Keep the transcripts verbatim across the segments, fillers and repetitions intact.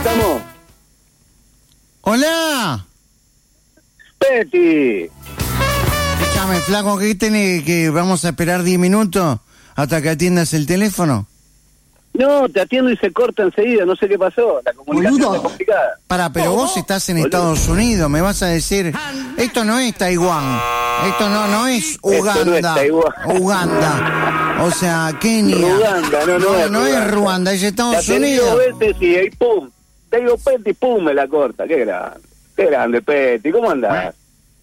estamos? ¡Hola! ¡Peti! Escúchame, flaco, ¿qué tenés? ¿Que vamos a esperar diez minutos hasta que atiendas el teléfono? No, te atiendo y se corta enseguida, no sé qué pasó. La comunicación Boludo. es complicada. Pará, pero vos estás en Estados Unidos, me vas a decir, esto no es Taiwán, esto no no es Uganda, Esto no es Taiwán. Uganda, o sea, Kenia. Uganda, no, no, no, es no es Uganda. Ruanda, es Te Estados atendí dos Unidos. veces y ahí pum. Te digo Peti, pum, me la corta. Qué grande. Qué grande, Peti. ¿Cómo andás?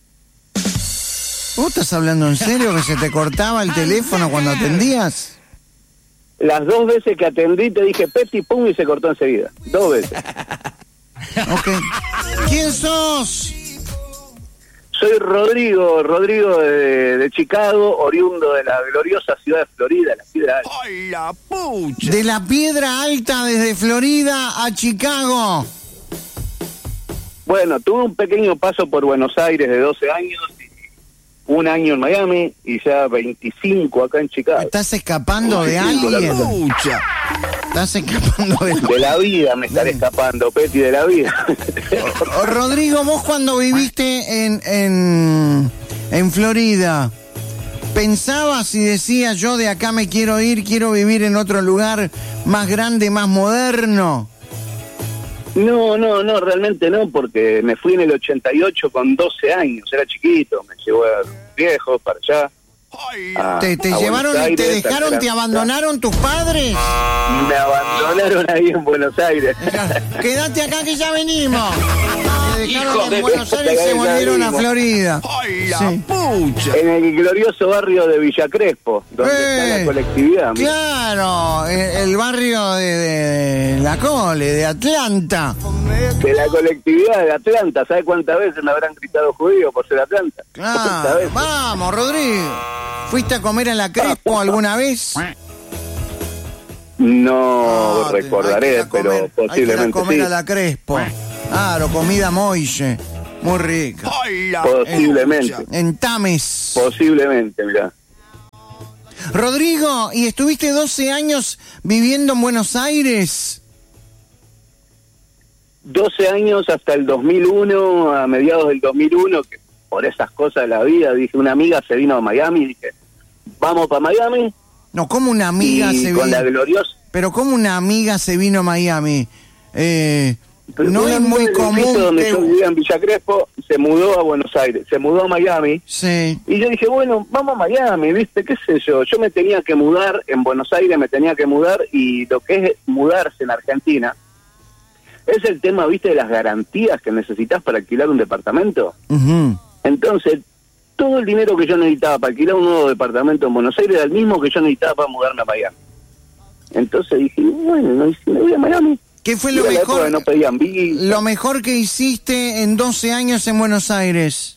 ¿Vos estás hablando en serio que se te cortaba el teléfono cuando atendías? Las dos veces que atendí te dije Peti, pum, y se cortó enseguida. Dos veces. Ok. ¿Quién sos? Soy Rodrigo, Rodrigo de, de Chicago, oriundo de la gloriosa ciudad de Florida, la Piedra Alta. ¡Ay, la pucha! De la Piedra Alta desde Florida a Chicago. Bueno, tuve un pequeño paso por Buenos Aires de doce años, y un año en Miami y ya veinticinco acá en Chicago. ¿Estás escapando de veinticinco, la alguien? cosa. ¡Pucha! ¿Estás escapando de De la vida me estaré escapando, Peti, de la vida. O- Rodrigo, vos cuando viviste en, en, en Florida, ¿pensabas y decías yo de acá me quiero ir, quiero vivir en otro lugar más grande, más moderno? No, no, no, realmente no, porque me fui en el ochenta y ocho con doce años, era chiquito, me llevó a viejo para allá. ¡Ay, a- ¿Te, te a llevaron Buenos y te Aires, dejaron, a- te abandonaron tus padres? Me abandonaron ahí en Buenos Aires. Quédate acá que ya venimos. Te dejaron Hijo en de Buenos puta, Aires y se ya volvieron a venimos. Florida. ay la Sí. pucha! En el glorioso barrio de Villa Crespo, donde está Eh, la colectividad. mira. Claro, el, el barrio de, de- de La Cole, de Atlanta. De la colectividad de Atlanta. ¿Sabes cuántas veces me habrán gritado judío por ser Atlanta? ¿Cuántas Claro, veces? vamos, Rodrigo. ¿Fuiste a comer a la Crespo alguna vez? No Ah, te- recordaré, hay que ir a comer- pero Hay que ir a posiblemente comer sí. a la Crespo. Claro, comida moille. Muy rica. ¡Ay, la Posiblemente. pucha! En Tames. Posiblemente, mirá. Rodrigo, ¿y estuviste doce años viviendo en Buenos Aires? doce años hasta el dos mil uno, a mediados del dos mil uno, que por esas cosas de la vida, dije, una amiga se vino a Miami, dije, vamos para Miami, No, como una amiga y se con vino. la gloriosa... Pero como una amiga se vino a Miami. Eh, Pero no una es amiga muy del común piso donde que- yo vivía en Villa Crespo, se mudó a Buenos Aires, se mudó a Miami, Sí. y yo dije, bueno, vamos a Miami, ¿viste? ¿Qué sé yo? Yo me tenía que mudar, en Buenos Aires me tenía que mudar, y lo que es mudarse en Argentina, es el tema, ¿viste? De las garantías que necesitas para alquilar un departamento. Ujú. Entonces, todo el dinero que yo necesitaba para alquilar un nuevo departamento en Buenos Aires era el mismo que yo necesitaba para mudarme a Miami. Entonces dije, bueno, ¿y si me voy a Miami? ¿Qué fue Y lo era la época mejor? que no pedían visa. Lo mejor que hiciste en doce años en Buenos Aires.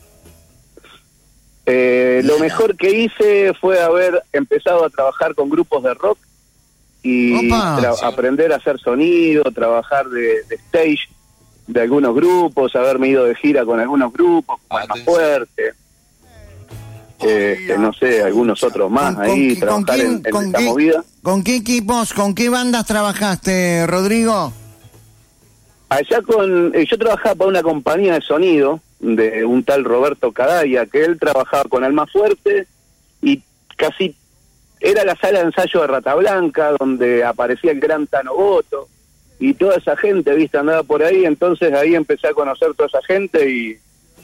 Eh, lo mejor que hice fue haber empezado a trabajar con grupos de rock y Opa. tra- aprender a hacer sonido, trabajar de, de stage de algunos grupos, haberme ido de gira con algunos grupos, como el Más Fuerte, este, no sé, algunos otros más ¿Con- ahí, con- trabajar con quién- en, en con esta qué- movida. ¿Con qué equipos, con qué bandas trabajaste, Rodrigo? Allá con, eh, yo trabajaba para una compañía de sonido de un tal Roberto Cadaya, que él trabajaba con Alma Fuerte y casi era la sala de ensayo de Rata Blanca, donde aparecía el gran Tano Boto y toda esa gente, viste, andaba por ahí. Entonces ahí empecé a conocer toda esa gente y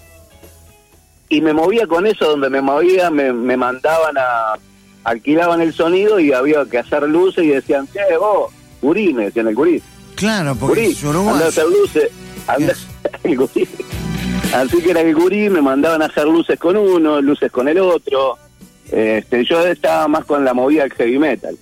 y me movía con eso, donde me movía, me, me mandaban a, alquilaban el sonido y había que hacer luces y decían, che, vos, gurí, me decían el gurí. Claro, porque Gurí, es uruguayo. anda a hacer luces, anda el gurí. Así que era el gurí, me mandaban a hacer luces con uno, luces con el otro. Este, yo estaba más con la movida del heavy metal.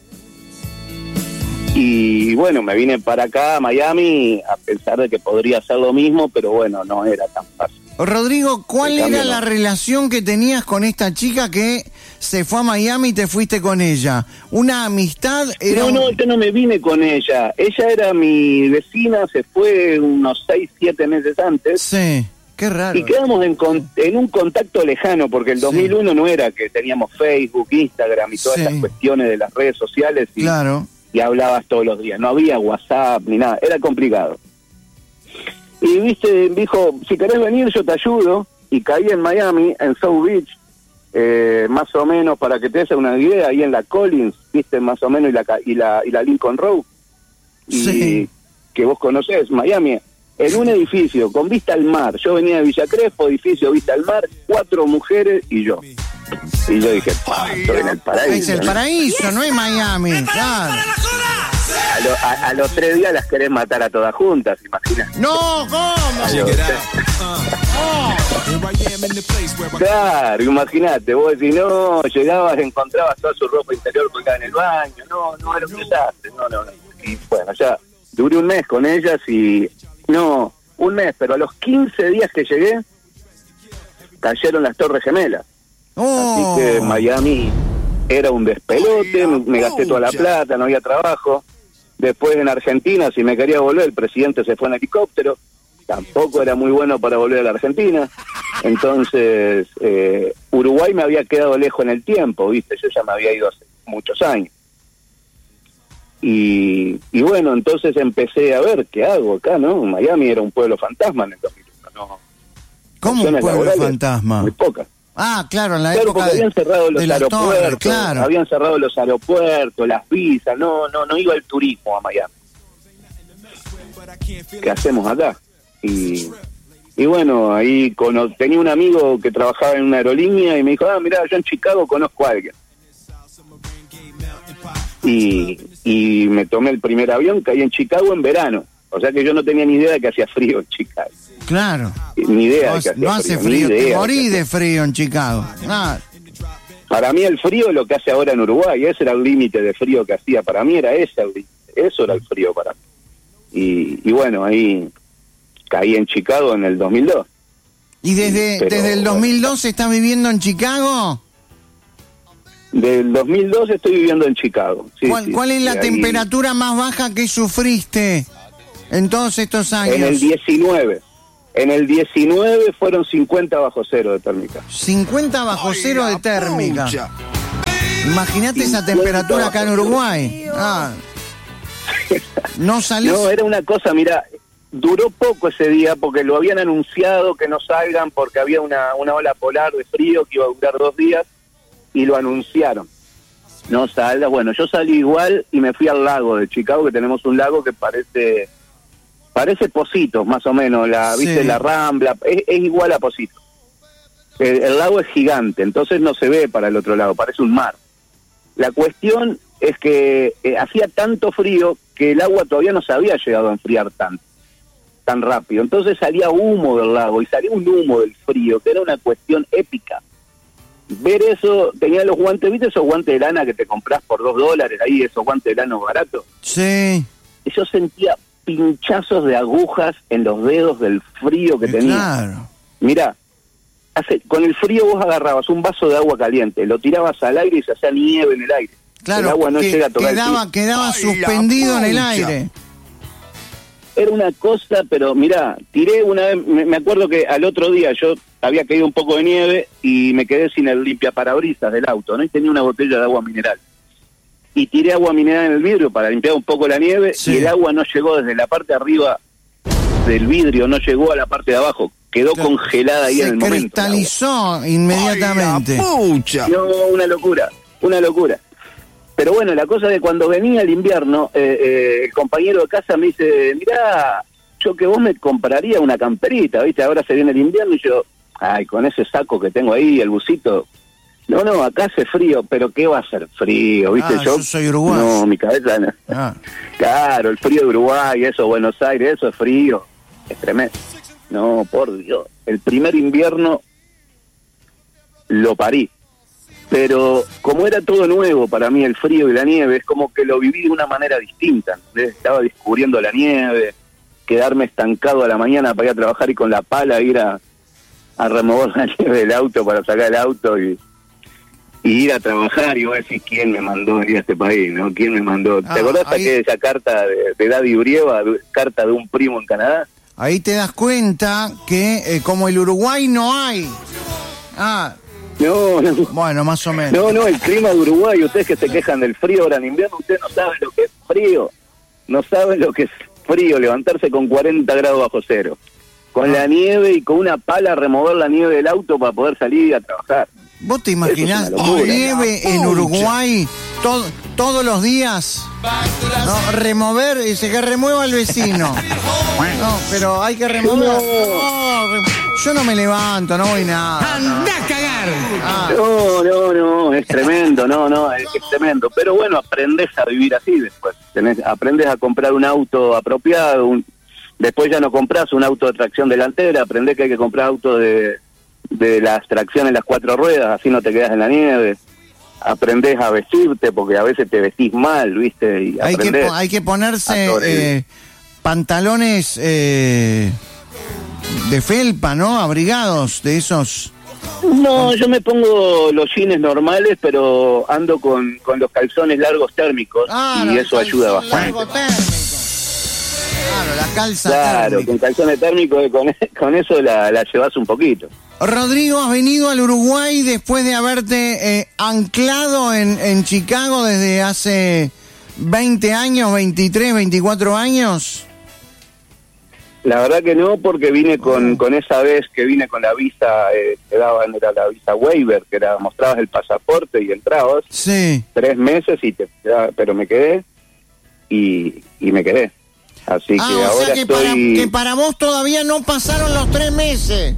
Y bueno, me vine para acá, a Miami, a pensar de que podría hacer lo mismo, pero bueno, no era tan fácil. Rodrigo, ¿cuál En era cambio, la no. relación que tenías con esta chica que se fue a Miami y te fuiste con ella? ¿Una amistad? Era No, un- no, yo no me vine con ella. Ella era mi vecina, se fue unos seis, siete meses antes. Sí, qué raro. Y quedamos en, con- en un contacto lejano, porque el Sí. dos mil uno no era que teníamos Facebook, Instagram y todas Sí. esas cuestiones de las redes sociales y, Claro. y hablabas todos los días. No había WhatsApp ni nada, era complicado. Y viste, dijo, si querés venir yo te ayudo, y caí en Miami, en South Beach, eh, más o menos, para que te des una idea, ahí en la Collins, viste, más o menos, y la, y la, y la Lincoln Road, y Sí. que vos conocés, Miami, en un edificio con vista al mar. Yo venía de Villa Crespo, edificio vista al mar, cuatro mujeres y yo. Y yo dije, pa, estoy en el paraíso. Es el ¿no? paraíso, no es Miami. Claro. A, lo- a- a los tres días las querés matar a todas juntas, imagínate. No, ¿cómo? A los- Claro, imagínate, vos decís, no, llegabas, encontrabas toda su ropa interior colgada en el baño, no, no era un desastre, no, no, no. Y bueno, ya duré un mes con ellas y, no, un mes, pero a los quince días que llegué, cayeron las Torres Gemelas. Oh. Así que Miami era un despelote, me, me gasté toda la plata, no había trabajo. Después en Argentina, si me quería volver, el presidente se fue en helicóptero, tampoco era muy bueno para volver a la Argentina. Entonces, eh, Uruguay me había quedado lejos en el tiempo, ¿viste? Yo ya me había ido hace muchos años. Y, y bueno, entonces empecé a ver qué hago acá, ¿no? Miami era un pueblo fantasma en el dos mil uno, ¿no? ¿Cómo un Opciones pueblo laborales, fantasma? Muy pocas. Ah, claro, en la Claro, época porque de, habían cerrado los de las aeropuertos, torres, claro. habían cerrado los aeropuertos, las visas, no, no, no iba el turismo a Miami. ¿Qué hacemos acá? Y, y bueno, ahí cono- tenía un amigo que trabajaba en una aerolínea y me dijo, ah, mirá, yo en Chicago conozco a alguien. Y, y me tomé el primer avión, caí en Chicago en verano. O sea que yo no tenía ni idea de que hacía frío en Chicago. Claro. Ni idea No, de que hacía no hace frío, ni frío, te idea morí de que de frío en Chicago. Ah, Para mí el frío es lo que hace ahora en Uruguay, ese era el límite de frío que hacía, para mí era ese el límite, eso era el frío para mí. Y, y bueno, ahí caí en Chicago en el dos mil dos. ¿Y desde, Pero, desde el dos mil dos estás viviendo en Chicago? Del dos mil dos estoy viviendo en Chicago. Sí, ¿Cuál, sí, cuál es sí, la ahí, temperatura más baja que sufriste en todos estos años? En el diecinueve. En el diecinueve fueron cincuenta bajo cero de térmica. cincuenta bajo cero de térmica. Pucha. Imagínate esa cincuenta temperatura acá en bajo Uruguay. Ah. No salís. No, era una cosa, mira, duró poco ese día porque lo habían anunciado que no salgan porque había una, una ola polar de frío que iba a durar dos días y lo anunciaron. No salgas, bueno, yo salí igual y me fui al lago de Chicago, que tenemos un lago que parece parece Positos, más o menos, la Sí. viste la Rambla, es, es igual a Positos. El, el lago es gigante, entonces no se ve para el otro lado, parece un mar. La cuestión es que eh, hacía tanto frío que el agua todavía no se había llegado a enfriar tanto, tan rápido. Entonces salía humo del lago y salía un humo del frío, que era una cuestión épica. Ver eso, tenía los guantes, ¿viste esos guantes de lana que te compras por dos dólares ahí, esos guantes de lana baratos? Sí. Y yo sentía pinchazos de agujas en los dedos del frío que Eh, tenía. Claro. Mirá, hace, con el frío vos agarrabas un vaso de agua caliente, lo tirabas al aire y se hacía nieve en el aire. Claro, el agua no que- llega a tocar el quedaba, piso. quedaba Ay, la suspendido en el pucha. aire. Era una cosa, pero mirá, tiré una vez, me, me acuerdo que al otro día yo había caído un poco de nieve y me quedé sin el limpiaparabrisas del auto, ¿no? Y tenía una botella de agua mineral. Y tiré agua mineral en el vidrio para limpiar un poco la nieve Sí. y el agua no llegó desde la parte de arriba del vidrio, no llegó a la parte de abajo, quedó Claro. congelada ahí Se en el momento. el agua. cristalizó inmediatamente. Ay, la pucha. No, una locura, una locura. Pero bueno, la cosa de cuando venía el invierno, eh, eh, el compañero de casa me dice, mirá, yo que vos me compraría una camperita, ¿viste? Ahora se viene el invierno y yo, ay, con ese saco que tengo ahí, el busito. No, no, acá hace frío, pero ¿qué va a hacer frío, viste? Ah, yo soy uruguayo. No, mi cabeza no. Ah. Claro, el frío de Uruguay, eso, Buenos Aires, eso es frío. Es tremendo. No, por Dios. El primer invierno lo parí. Pero como era todo nuevo para mí, el frío y la nieve, es como que lo viví de una manera distinta. ¿Entendés? Estaba descubriendo la nieve, quedarme estancado a la mañana para ir a trabajar y con la pala ir a, a remover la nieve del auto para sacar el auto y, y ir a trabajar. Y vos decís, ¿quién me mandó a ir a este país? ¿No? ¿Quién me mandó? Ah, ¿Te acordás ahí- de esa carta de, de Daddy Brieva, de- carta de un primo en Canadá? Ahí te das cuenta que eh, como el Uruguay no hay. Ah, No, no. bueno, más o menos. No, no, el clima de Uruguay, ustedes que se quejan del frío ahora en invierno, ustedes no saben lo que es frío, no saben lo que es frío, levantarse con cuarenta grados bajo cero. con Ah. la nieve y con una pala remover la nieve del auto para poder salir a trabajar. ¿Vos te imaginás Eso es una locura. nieve en Uruguay to- todos los días? No, remover, dice que remueva al vecino. No, pero hay que remover. No, re- yo no me levanto, no voy nada. ¡Anda a cagar! Ah, No, no, no, es tremendo, no, no, es, es tremendo. Pero bueno, aprendés a vivir así después. Tenés, aprendés a comprar un auto apropiado, un, después ya no compras un auto de tracción delantera, aprendés que hay que comprar auto de, de las tracciones en las cuatro ruedas, así no te quedas en la nieve. Aprendés a vestirte, porque a veces te vestís mal, ¿viste? Y hay, que, aprendés po- hay que a ponerse sobrevivir. eh, pantalones eh, de felpa, ¿no? Abrigados, de esos. No, yo me pongo los jeans normales, pero ando con, con los calzones largos térmicos Ah, y el eso ayuda calzón bastante. largo térmico. Claro, la calza Claro, térmica. con calzones térmicos, eh, con, con eso la, la llevas un poquito. Rodrigo, has venido al Uruguay después de haberte eh, anclado en, en Chicago desde hace veinte años, veintitrés, veinticuatro años. La verdad que no, porque vine con, con esa vez que vine con la visa, eh, te daban, era la visa waiver, que era, mostrabas el pasaporte y entrabas Sí. tres meses, y te, pero me quedé y, y me quedé. Así Ah, que o ahora sea que estoy... para, que para vos todavía no pasaron los tres meses.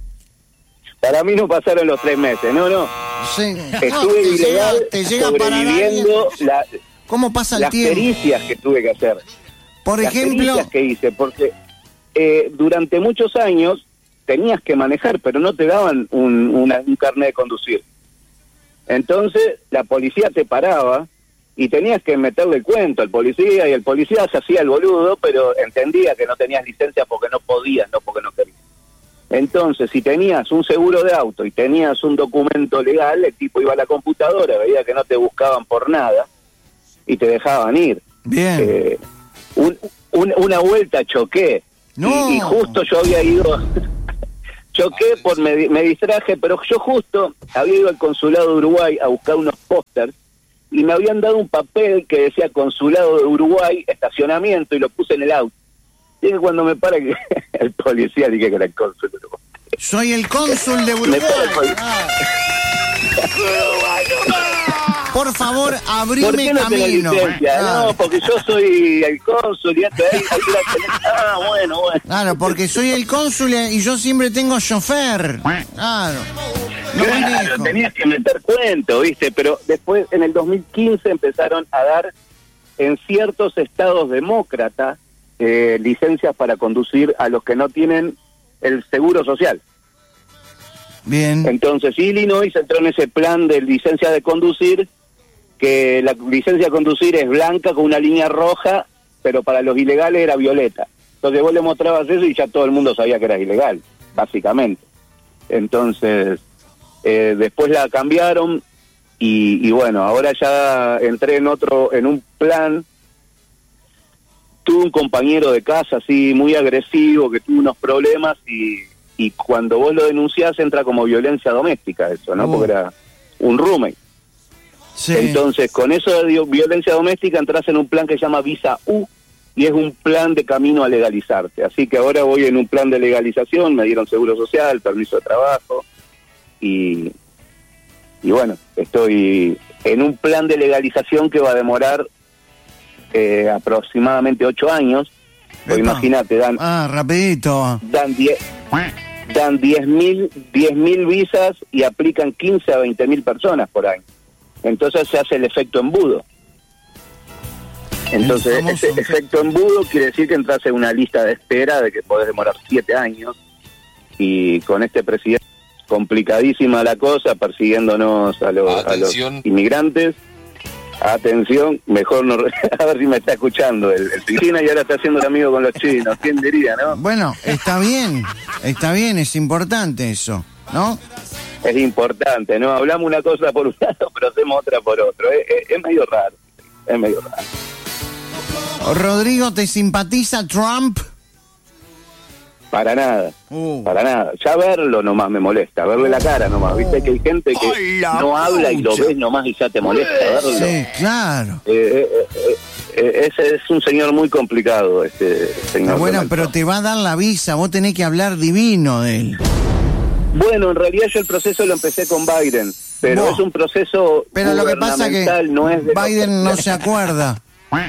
Para mí no pasaron los tres meses, no, no. Sí. No, Estuve te ilegal llega, te llega para sobreviviendo la, ¿Cómo pasa el las tiempo? pericias que tuve que hacer. Por las ejemplo, pericias que hice, porque eh, durante muchos años tenías que manejar, pero no te daban un, una- un carnet de conducir. Entonces la policía te paraba y tenías que meterle el cuento al policía, y el policía se hacía el boludo, pero entendía que no tenías licencia porque no podías, no porque no querías. Entonces, si tenías un seguro de auto y tenías un documento legal, el tipo iba a la computadora, veía que no te buscaban por nada y te dejaban ir. bien. Eh, un- un- una vuelta choqué, No. y, y justo yo había ido, choqué por me, di- me distraje, pero yo justo había ido al consulado de Uruguay a buscar unos pósters y me habían dado un papel que decía Consulado de Uruguay, estacionamiento, y lo puse en el auto. Y que cuando me para que el policía, dije que era el cónsul de Uruguay. Soy el cónsul de Me Uruguay. para el pol- Ah. Por favor, ¿Por abrime qué no tenés camino. licencia? Ah. No, porque yo soy el cónsul y hasta ahí, ahí la tenés. Ah, bueno, bueno. Claro, porque soy el cónsul y yo siempre tengo chofer. Claro. No Claro, manejo. tenías que meter cuento, ¿viste? Pero después, en el dos mil quince, empezaron a dar en ciertos estados demócratas eh, licencias para conducir a los que no tienen el seguro social. Bien. Entonces, Illinois entró en ese plan de licencia de conducir, que la licencia de conducir es blanca con una línea roja, pero para los ilegales era violeta. Entonces vos le mostrabas eso y ya todo el mundo sabía que era ilegal, básicamente. Entonces, eh, después la cambiaron y, y bueno, ahora ya entré en otro, en un plan. Tuve un compañero de casa así muy agresivo que tuvo unos problemas y, y cuando vos lo denunciás entra como violencia doméstica eso, ¿no? Uh. Porque era un roommate. Sí. Entonces, con eso de dio- violencia doméstica entras en un plan que se llama Visa U y es un plan de camino a legalizarte. Así que ahora voy en un plan de legalización, me dieron seguro social, permiso de trabajo y, y bueno, estoy en un plan de legalización que va a demorar eh, aproximadamente ocho años. Pues Epa. imagínate, dan Ah, rapidito. dan diez dan diez mil diez mil visas y aplican quince a veinte mil personas por año. Entonces se hace el efecto embudo. Entonces El famoso ese efecto embudo quiere decir que entras en una lista de espera de que podés demorar siete años, y con este presidente complicadísima la cosa, persiguiéndonos a los, a los Atención. inmigrantes. Atención, mejor no... A ver si me está escuchando el, el China, y ahora está haciendo el amigo con los chinos. ¿Quién diría, no? Bueno, está bien. Está bien, es importante eso, ¿no? Es importante, ¿no? Hablamos una cosa por un lado, pero hacemos otra por otro. Es, es- es medio raro, es medio raro. Rodrigo, ¿te simpatiza Trump? Para nada, Uh. para nada. Ya verlo nomás me molesta, verle la cara nomás. Viste que hay gente que Ay, la no habla y lo pucha. ves nomás y ya te molesta verlo. Sí, claro. Eh, eh, eh, eh, ese es un señor muy complicado, este señor. Bueno, Donald pero Trump. te va a dar la visa, vos tenés que hablar divino de él. Bueno, en realidad yo el proceso lo empecé con Biden, pero Vos. es un proceso Pero lo que pasa es que gubernamental, no es de Biden no se acuerda.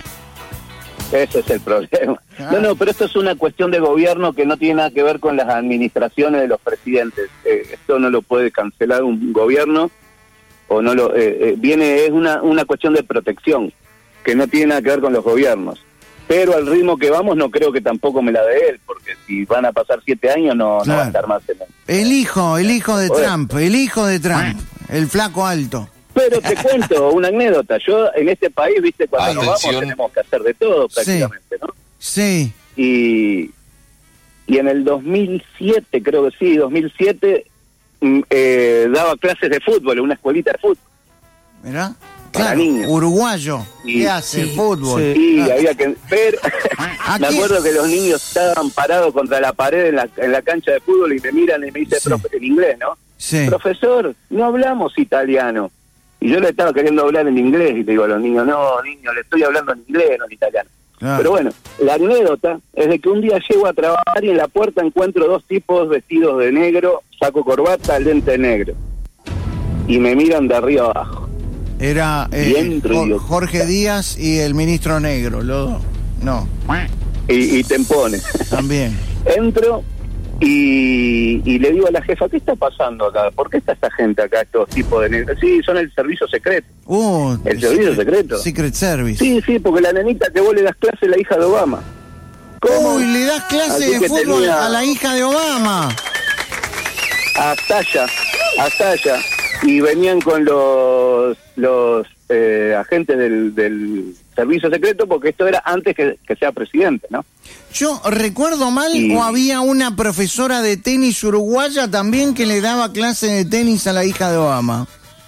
Ese es el problema. Ah. No, no, pero esto es una cuestión de gobierno que no tiene nada que ver con las administraciones de los presidentes. Eh, esto no lo puede cancelar un gobierno o no lo eh, eh, viene es una una cuestión de protección que no tiene nada que ver con los gobiernos. Pero al ritmo que vamos no creo que tampoco me la dé él, porque si van a pasar siete años no, no va Claro. a estar más en el... El hijo, el hijo de Joder. Trump, el hijo de Trump, el flaco alto. Pero te cuento una anécdota. Yo en este país, viste, cuando nos Atención. vamos tenemos que hacer de todo prácticamente, ¿no? Sí, Y, y en el dos mil siete, creo que sí, dos mil siete, mm, eh, daba clases de fútbol en una escuelita de fútbol. mirá. Para Claro, niños. uruguayo. Sí, ¿Qué hace? sí, Fútbol. Y Ah, había que... Pero me Aquí- acuerdo que los niños estaban parados contra la pared en la, en la cancha de fútbol y me miran y me dice, Sí. profe, en inglés, ¿no? Sí. Profesor, no hablamos italiano. Y yo le estaba queriendo hablar en inglés y le digo a los niños, no, niño, le estoy hablando en inglés, no en italiano. Claro. Pero bueno, la anécdota es de que un día llego a trabajar y en la puerta encuentro dos tipos vestidos de negro, saco corbata, lente negro. Y me miran de arriba abajo. Era eh, Bien, Jo- Río. Jorge Díaz y el ministro negro, los dos. No, Y, y tempones. también. Entro y, y le digo a la jefa, ¿qué está pasando acá? ¿Por qué está esta gente acá, estos tipos de negros? Sí, son el servicio secreto. Uh, ¿El servicio secreto? Secret Service. Sí, sí, porque la nenita que vos le das clase es la hija de Obama. Uy, le das clase Así de que fútbol tenía- a la hija de Obama. Hasta allá, hasta allá. Y venían con los los eh, agentes del, del servicio secreto, porque esto era antes que, que sea presidente, ¿no? Yo recuerdo mal, Y- o había una profesora de tenis uruguaya también que le daba clase de tenis a la hija de Obama.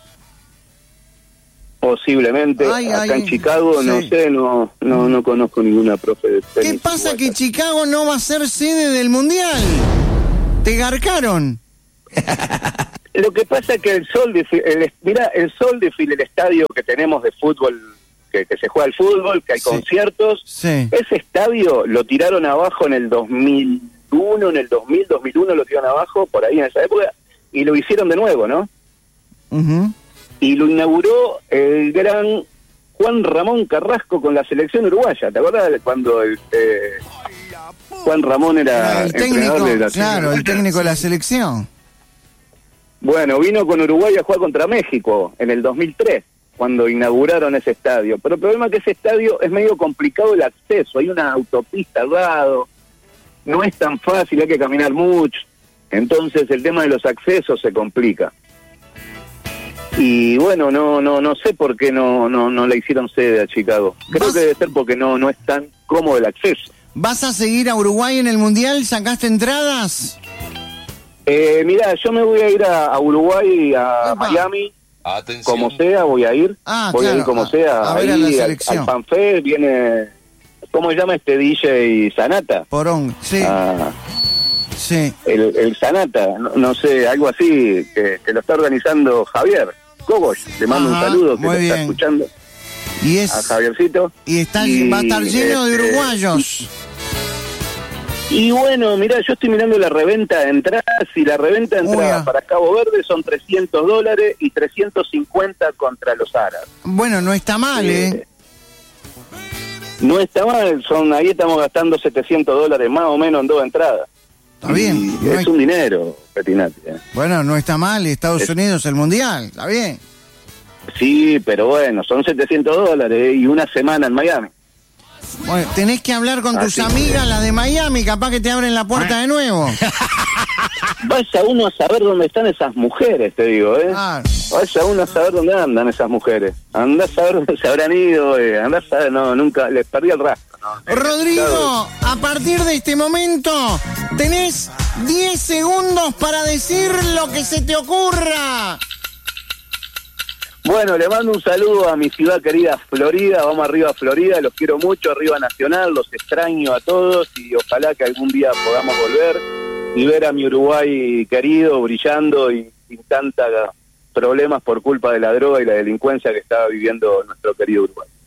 Posiblemente. Ay, Acá ay, en Chicago, no sí. sé, no, no, no conozco ninguna profe de tenis. ¿Qué pasa uruguaya. que Chicago no va a ser sede del Mundial? Te garcaron. Lo que pasa es que el sol, de, el, mira, el sol de el estadio que tenemos de fútbol, que, que se juega el fútbol, que hay Sí. conciertos, Sí. ese estadio lo tiraron abajo en el dos mil uno, en el dos mil, dos mil uno lo tiraron abajo, por ahí en esa época, y lo hicieron de nuevo, ¿no? Ujú. Y lo inauguró el gran Juan Ramón Carrasco con la selección uruguaya. ¿Te acuerdas de cuando el, eh, Juan Ramón era, Era el técnico, entrenador de la claro, el técnico de la selección. Bueno, vino con Uruguay a jugar contra México en el dos mil tres, cuando inauguraron ese estadio. Pero el problema es que ese estadio es medio complicado el acceso. Hay una autopista al lado, no es tan fácil, hay que caminar mucho. Entonces el tema de los accesos se complica. Y bueno, no no no sé por qué no no no le hicieron sede a Chicago. Creo Vas- que debe ser porque no no es tan cómodo el acceso. ¿Vas a seguir a Uruguay en el Mundial? ¿Sacaste entradas? Eh, mirá, yo me voy a ir a, a Uruguay, a Epa. Miami, Atención. como sea, voy a ir. Ah, voy a claro, ir como a- sea. a ver a ahí la al, selección. al FanFest viene, ¿cómo se llama este D J Sanata? Porón, sí, Ah, sí. el, el Sanata, no, no sé, algo así, que, que lo está organizando Javier Cogos. Le mando Ajá, un saludo, que muy lo está bien. escuchando, Y a es Javiercito. y está Y, va a estar lleno de este, uruguayos. Y bueno, mira, yo estoy mirando la reventa de entradas y la reventa de Uy, entradas ah. para Cabo Verde son trescientos dólares y trescientos cincuenta contra los árabes. Bueno, no está mal, ¿eh? Eh, No está mal, son ahí estamos gastando setecientos dólares más o menos en dos entradas. Está bien. Y no es hay- un dinero, Petinati. ¿eh? Bueno, no está mal, Estados Es- Unidos el Mundial, está bien. Sí, pero bueno, son setecientos dólares y una semana en Miami. Bueno, tenés que hablar con tus Así que- amigas, las de Miami, capaz que te abren la puerta de nuevo. Vaya uno a saber dónde están esas mujeres, te digo, ¿eh? Ah, Vaya uno a saber dónde andan esas mujeres. Andá a saber dónde se habrán ido, eh. Andá a saber, no, nunca, les perdí el rastro. No. Rodrigo, a partir de este momento tenés diez segundos para decir lo que se te ocurra. Bueno, le mando un saludo a mi ciudad querida Florida, vamos arriba a Florida, los quiero mucho, arriba Nacional, los extraño a todos y ojalá que algún día podamos volver y ver a mi Uruguay querido brillando y sin tantos problemas por culpa de la droga y la delincuencia que está viviendo nuestro querido Uruguay.